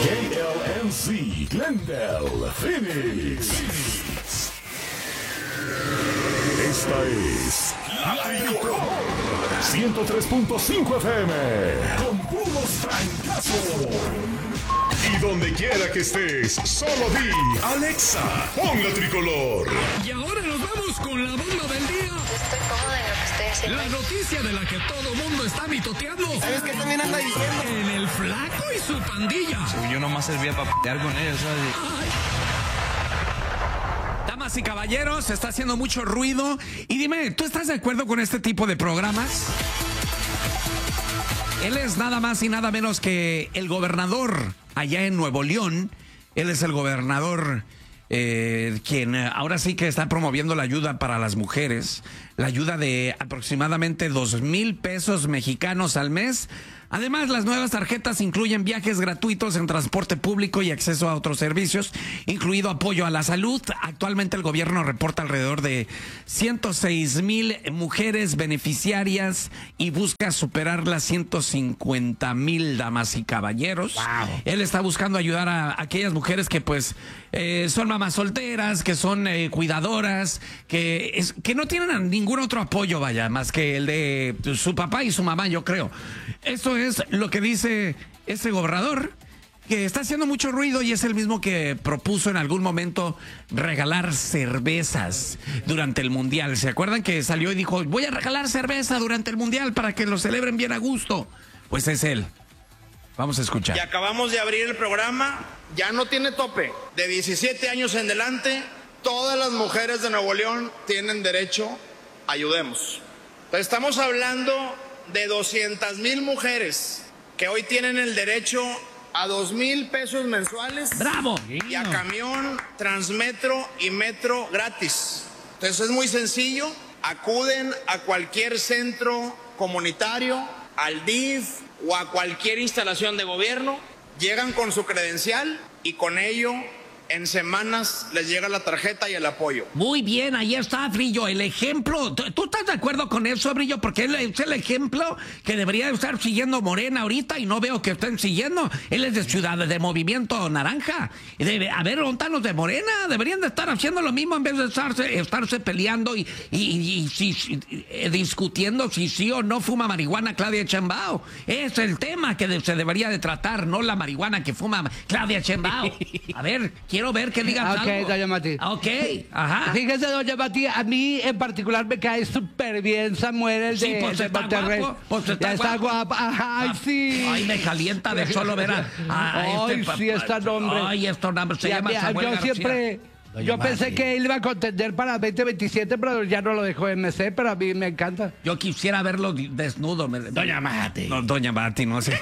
KLNC, Glendale, Phoenix. Esta es La Tricolor 103.5 FM con puros francazos. Y donde quiera que estés, solo di Alexa, pon La Tricolor. Y ahora nos vamos con la bomba del día. Estoy cómoda en lo que estoy haciendo. La noticia de la que todo mundo está mitoteando. ¿Sabes qué también anda diciendo? En el Flaco y su pandilla. Yo nomás servía para p***ar con ellos, ¿sabes? Damas y caballeros, está haciendo mucho ruido. Y dime, ¿tú estás de acuerdo con este tipo de programas? Él es nada más y nada menos que el gobernador allá en Nuevo León. Él es el gobernador quien ahora sí que está promoviendo la ayuda para las mujeres. La ayuda de aproximadamente 2,000 pesos mexicanos al mes. Además, las nuevas tarjetas incluyen viajes gratuitos en transporte público y acceso a otros servicios, incluido apoyo a la salud. Actualmente el gobierno reporta alrededor de 106,000 mujeres beneficiarias y busca superar las 150,000, damas y caballeros. Wow. Él está buscando ayudar a aquellas mujeres que pues son mamás solteras, que son cuidadoras, que no tienen ningún otro apoyo, vaya, más que el de su papá y su mamá, yo creo. Esto es lo que dice ese gobernador, que está haciendo mucho ruido y es el mismo que propuso en algún momento regalar cervezas durante el Mundial. ¿Se acuerdan que salió y dijo, voy a regalar cerveza durante el Mundial para que lo celebren bien a gusto? Pues es él. Vamos a escuchar. Y acabamos de abrir el programa, ya no tiene tope. De 17 años en adelante, todas las mujeres de Nuevo León tienen derecho, ayudemos. Entonces, estamos hablando de 200,000 mujeres que hoy tienen el derecho a 2,000 pesos mensuales. ¡Bravo! Y a camión, Transmetro y Metro gratis. Entonces es muy sencillo, acuden a cualquier centro comunitario, al DIF o a cualquier instalación de gobierno, llegan con su credencial y con ello en semanas les llega la tarjeta y el apoyo. Muy bien, ahí está, Brillo, el ejemplo. ¿Tú estás de acuerdo con eso, Brillo? Porque él es el ejemplo que debería estar siguiendo Morena ahorita y no veo que estén siguiendo. Él es de Ciudad de Movimiento Naranja. A ver, ontanos de Morena. Deberían de estar haciendo lo mismo en vez de estarse peleando y discutiendo si sí o no fuma marihuana Claudia Sheinbaum. Es el tema que se debería de tratar, no la marihuana que fuma Claudia Sheinbaum. A ver, quiero ver que digas algo. Ok, doña Mati. Ok, ajá. Fíjese, doña Mati, a mí en particular me cae súper bien Samuel, el Sí, de, pues de está Monterrey. guapo, pues está ya está guapo. guapa. Ajá, ay, sí. Ay, me calienta de solo ver Ay, sí, está nombre. Ay, esto nombre se Ya, llama mira, Samuel yo García. siempre... Yo pensé que él iba a contender para 2027, pero ya no lo dejó MC, pero a mí me encanta. Yo quisiera verlo desnudo. Doña Mati. No, Doña Mati, no sé.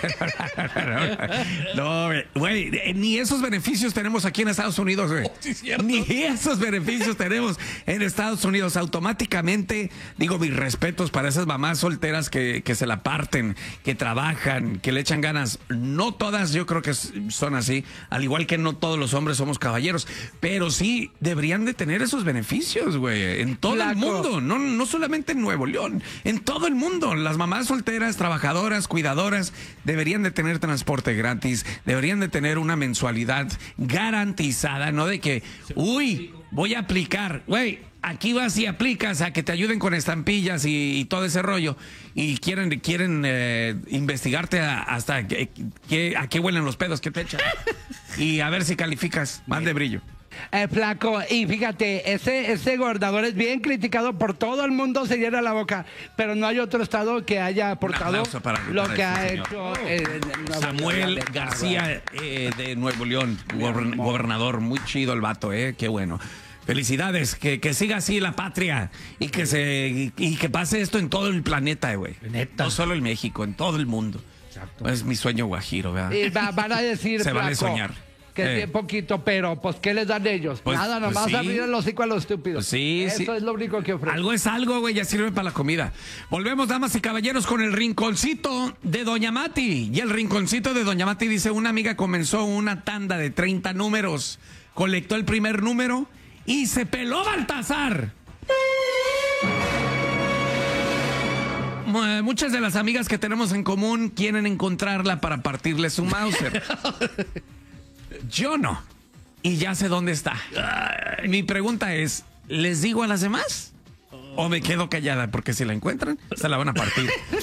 No, güey, ni esos beneficios tenemos aquí en Estados Unidos, güey. Sí, ni esos beneficios tenemos en Estados Unidos. Automáticamente, digo, mis respetos para esas mamás solteras que se la parten, que trabajan, que le echan ganas. No todas, yo creo que son así. Al igual que no todos los hombres somos caballeros. Pero sí, deberían de tener esos beneficios, güey, en todo el mundo, no solamente en Nuevo León, en todo el mundo. Las mamás solteras, trabajadoras, cuidadoras, deberían de tener transporte gratis, deberían de tener una mensualidad garantizada, no de que, uy, voy a aplicar, güey, aquí vas y aplicas a que te ayuden con estampillas y todo ese rollo, y quieren investigarte hasta a qué huelen los pedos que te echan, y a ver si calificas, más de Brillo. Flaco, y fíjate, ese gobernador es bien criticado por todo el mundo, se llena la boca, pero no hay otro estado que haya aportado lo que ha hecho Samuel García de Nuevo León, gobernador, muy chido el vato, qué bueno. Felicidades, que siga así la patria y que pase esto en todo el planeta, güey. No solo en México, en todo el mundo. Exacto. Es mi sueño guajiro, ¿verdad? Y van a decir, se vale soñar. Que es bien poquito, pero pues ¿qué les dan ellos? Pues, nada, nomás pues sí. abrir el hocico a los estúpidos. Pues sí, eso es lo único que ofrece. Algo es algo, güey, ya sirve para la comida. Volvemos, damas y caballeros, con el rinconcito de Doña Mati. Y el rinconcito de Doña Mati dice, una amiga comenzó una tanda de 30 números, colectó el primer número y se peló Baltasar. Muchas de las amigas que tenemos en común quieren encontrarla para partirle su Mauser. Yo no. Y ya sé dónde está. Mi pregunta es, ¿les digo a las demás? ¿O me quedo callada? Porque si la encuentran, se la van a partir.